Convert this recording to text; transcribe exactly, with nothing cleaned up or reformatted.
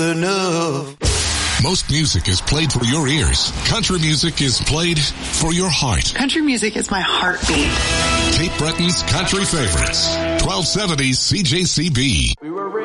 enough. Most music is played for your ears. Country music is played for your heart. Country music is my heartbeat. Cape Breton's country favorites. twelve seventy C J C B. We